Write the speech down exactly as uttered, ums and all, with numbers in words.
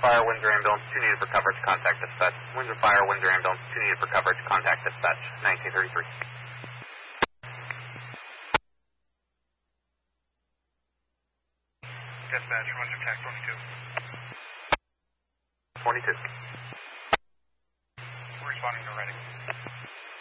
Fire, Windsor Ambulance, two needed for coverage, contact dispatch. Windsor Fire, Windsor Ambulance, two needed for coverage, contact dispatch, nineteen thirty-three. Dispatch, Windsor Tech twenty-two. twenty-two. We're responding to Reading.